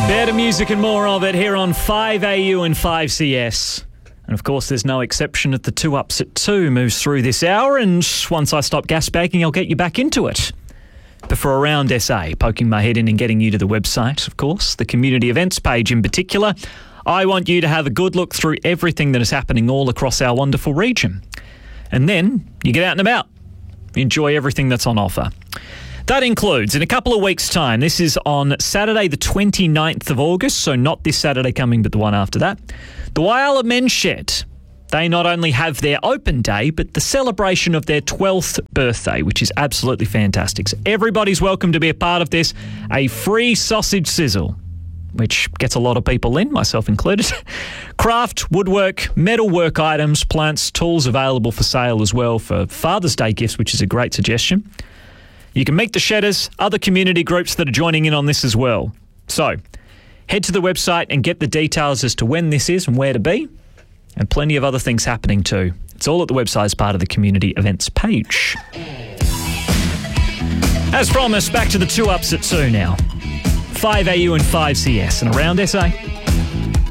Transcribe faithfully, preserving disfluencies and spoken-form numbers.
Better music and more of it here on five A U and five C S. And of course, there's no exception at the two ups at two moves through this hour, and once I stop gas bagging, I'll get you back into it. But for Around S A, poking my head in and getting you to the website, of course, the community events page in particular, I want you to have a good look through everything that is happening all across our wonderful region. And then you get out and about. Enjoy everything that's on offer. That includes, in a couple of weeks' time, this is on Saturday the twenty-ninth of August, so not this Saturday coming, but the one after that, the Whyalla Men's Shed. They not only have their open day, but the celebration of their twelfth birthday, which is absolutely fantastic. So everybody's welcome to be a part of this. A free sausage sizzle, which gets a lot of people in, myself included. Craft, woodwork, metalwork items, plants, tools available for sale as well for Father's Day gifts, which is a great suggestion. You can meet the Shedders, other community groups that are joining in on this as well. So, head to the website and get the details as to when this is and where to be, and plenty of other things happening too. It's all at the website as part of the community events page. As promised, back to the two ups at two now. five A U and five C S and Around S A.